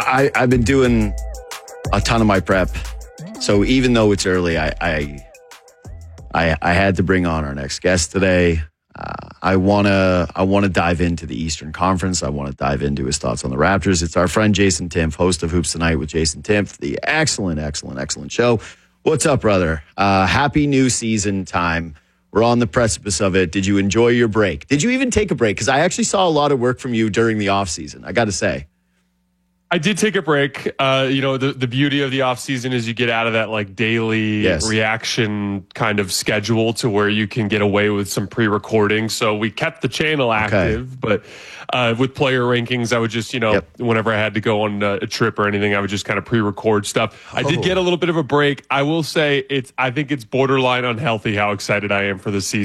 I've been doing a ton of my prep. So even though it's early, I had to bring on our next guest today. I wanna dive into the Eastern Conference. I want to dive into his thoughts on the Raptors. It's our friend Jason Timpf, host of Hoops Tonight with Jason Timpf, the excellent show. What's up, brother? Happy new season time. We're on the precipice of it. Did you enjoy your break? Did you even take a break? Because I actually saw a lot of work from you during the off season, I got to say. I did take a break. The beauty of the off season is you get out of that like daily reaction kind of schedule to where you can get away with some pre-recording. So we kept the channel active, but with player rankings, I would just, whenever I had to go on a trip or anything, I would just kind of pre-record stuff. I did get a little bit of a break. I will say I think it's borderline unhealthy how excited I am for this season.